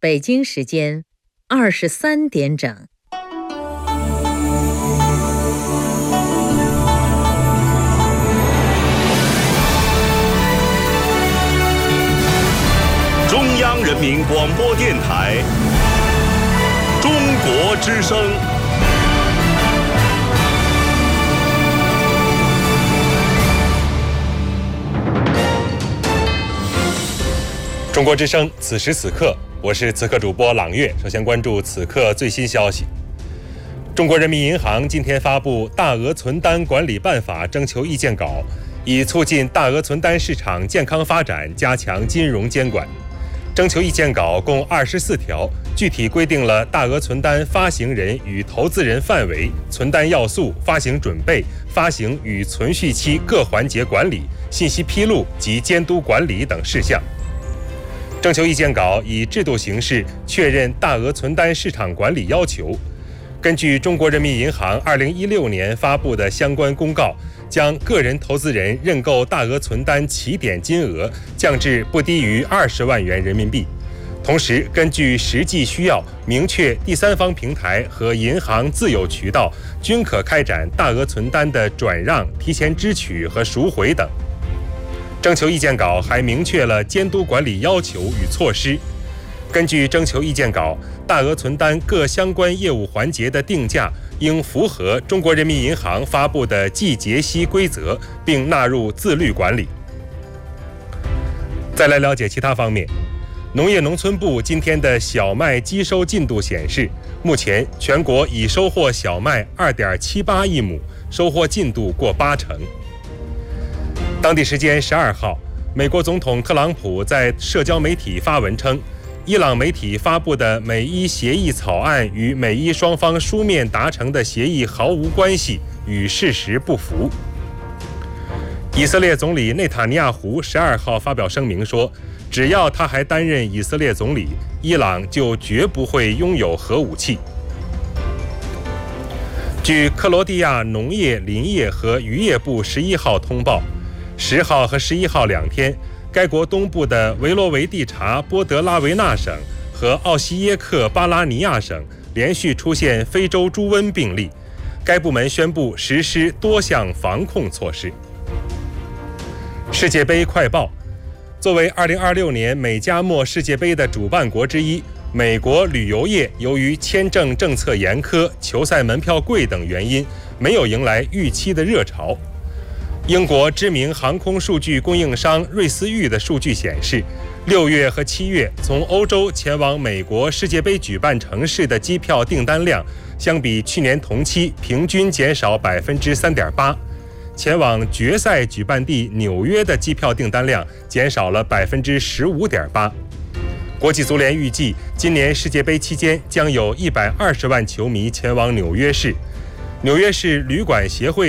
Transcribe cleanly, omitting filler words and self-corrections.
北京时间23点整。 中央人民广播电台中国之声。中国之声，此时此刻，我是此刻主播朗月。首先关注此刻最新消息。中国人民银行今天发布《大额存单管理办法》征求意见稿，以促进大额存单市场健康发展，加强金融监管。征求意见稿共24条，具体规定了大额存单发行人与投资人范围、存单要素、发行准备、发行与存续期各环节管理、信息披露及监督管理等事项。征求意见稿以制度形式确认大额存单市场管理要求。根据中国人民银行2016年发布的相关公告，将个人投资人认购大额存单起点金额降至不低于20万元人民币。同时，根据实际需要，明确第三方平台和银行自有渠道均可开展大额存单的转让、提前支取和赎回等。征求意见稿还明确了监督管理要求与措施。根据征求意见稿，大额存单各相关业务环节的定价应符合中国人民银行发布的季节息规则，并纳入自律管理。再来了解其他方面。农业农村部今天的小麦机收进度显示，目前全国已收获小麦 2.78 亿亩，收获进度过80%。当地时间12号，美国总统特朗普在社交媒体发文称，伊朗媒体发布的美伊协议草案与美伊双方书面达成的协议毫无关系，与事实不符。以色列总理内塔尼亚胡12号发表声明说，只要他还担任以色列总理，伊朗就绝不会拥有核武器。据克罗地亚农业、林业和渔业部11号通报，10号和11号2天，该国东部的维罗维蒂察波德拉维纳省和奥西耶克巴拉尼亚省连续出现非洲猪瘟病例，该部门宣布实施多项防控措施。世界杯快报。作为2026年美加墨世界杯的主办国之一，美国旅游业由于签证政策严苛、球赛门票贵等原因，没有迎来预期的热潮。英国知名航空数据供应商瑞思域的数据显示，6月和7月从欧洲前往美国世界杯举办城市的机票订单量相比去年同期平均减少 3.8%， 前往决赛举办地纽约的机票订单量减少了 15.8%。国际足联预计，今年世界杯期间将有120万球迷前往纽约市。纽约市旅馆协会